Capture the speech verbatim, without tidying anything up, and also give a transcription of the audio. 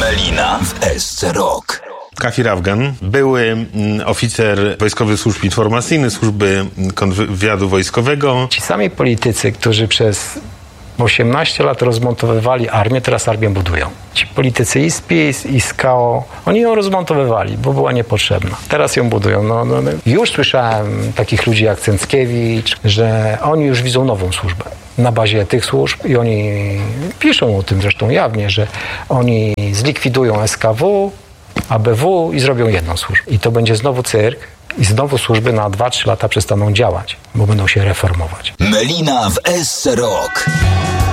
Melina w S C Rock. Kafir Afgan, były oficer Wojskowych Służb Informacyjnych, Służby Kontrwywiadu Wojskowego. Ci sami politycy, którzy przez osiemnaście lat rozmontowywali armię, teraz armię budują. Ci politycy i z PiS, i z K O, oni ją rozmontowywali, bo była niepotrzebna. Teraz ją budują. No, no, no. Już słyszałem takich ludzi jak Cęckiewicz, że oni już widzą nową służbę na bazie tych służb i oni piszą o tym zresztą jawnie, że oni zlikwidują S K W, A B W i zrobią jedną służbę. I to będzie znowu cyrk i znowu służby na dwa trzy lata przestaną działać, bo będą się reformować. Melina w S C Rock.